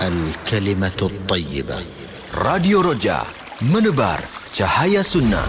الكلمة الطيبة. Radio Roja, menebar cahaya sunnah.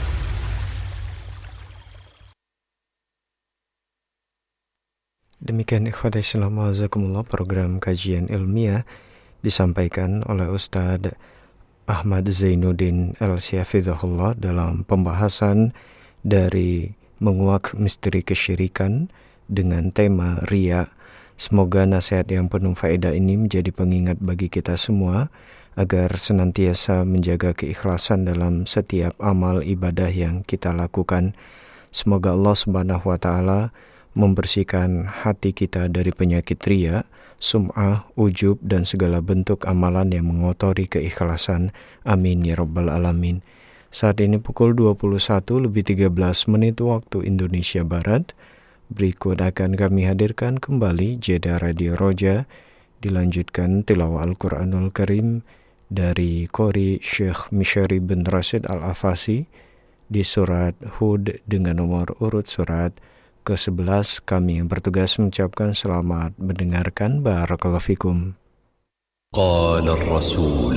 Demikian ikhwati Islam wa'azakumullah, program kajian ilmiah disampaikan oleh Ustadz Ahmad Zainuddin Al-Syafidhahullah dalam pembahasan dari Menguak Misteri Kesyirikan dengan tema Riya. Semoga nasihat yang penuh faedah ini menjadi pengingat bagi kita semua agar senantiasa menjaga keikhlasan dalam setiap amal ibadah yang kita lakukan. Semoga Allah Subhanahu wa taala membersihkan hati kita dari penyakit riya, sum'ah, ujub, dan segala bentuk amalan yang mengotori keikhlasan. Amin ya rabbal alamin. Saat ini pukul 21:13 waktu Indonesia Barat. Berikut akan kami hadirkan kembali jeda Radio Roja, dilanjutkan tilawah Al-Quranul Karim dari Qori Syekh Mishari bin Rashid Al-Afasi di surat Hud dengan nomor urut surat ke-11. Kami yang bertugas mengucapkan selamat mendengarkan. Barakallahu fikum. Qala ar-Rasul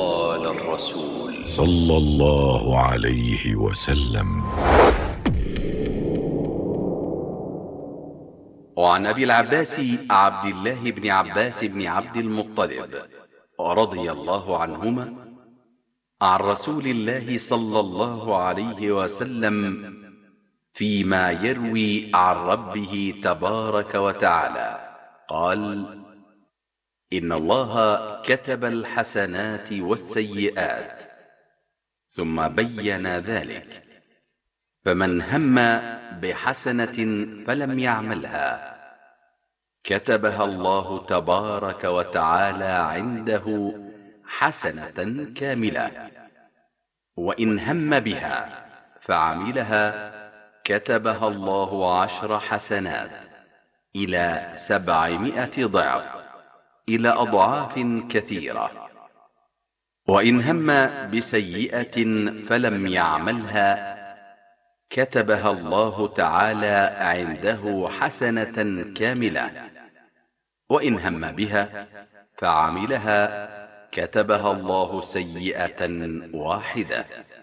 sallallahu alaihi wasallam. وعن أبي العباس عبد الله بن عباس بن عبد المطلب رضي الله عنهما عن رسول الله صلى الله عليه وسلم فيما يروي عن ربه تبارك وتعالى قال: إن الله كتب الحسنات والسيئات ثم بين ذلك، فمن هم بحسنة فلم يعملها كتبها الله تبارك وتعالى عنده حسنة كاملة، وإن هم بها فعملها كتبها الله 10 حسنات إلى 700 ضعف إلى أضعاف كثيرة، وإن هم بسيئة فلم يعملها كتبها الله تعالى عنده حسنة كاملة، وإن هم بها فعملها كتبها الله سيئة واحدة.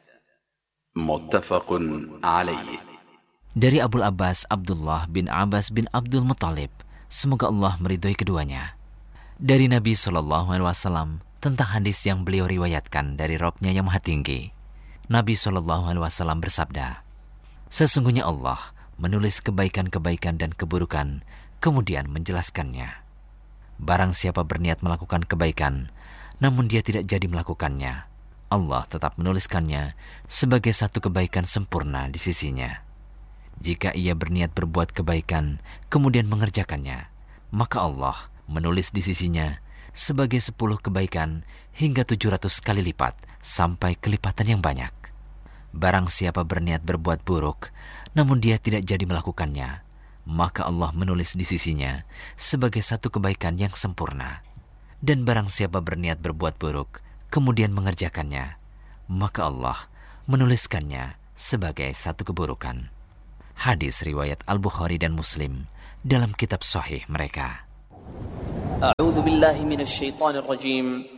متفق عليه. Dari Abul Abbas Abdullah bin Abbas bin Abdul Muttalib, semoga Allah meridhoi keduanya, dari Nabi SAW tentang hadis yang beliau riwayatkan dari Rabb-Nya yang Maha Tinggi. Nabi SAW bersabda, sesungguhnya Allah menulis kebaikan-kebaikan dan keburukan, kemudian menjelaskannya. Barang siapa berniat melakukan kebaikan, namun dia tidak jadi melakukannya, Allah tetap menuliskannya sebagai satu kebaikan sempurna di sisinya. Jika ia berniat berbuat kebaikan, kemudian mengerjakannya, maka Allah menulis di sisinya sebagai 10 kebaikan hingga 700 kali lipat sampai kelipatan yang banyak. Barang siapa berniat berbuat buruk, namun dia tidak jadi melakukannya, maka Allah menulis di sisinya sebagai satu kebaikan yang sempurna. Dan barang siapa berniat berbuat buruk, kemudian mengerjakannya, maka Allah menuliskannya sebagai satu keburukan. Hadis riwayat Al-Bukhari dan Muslim dalam kitab sahih mereka. A'udzu billahi minasy syaithanir rajim.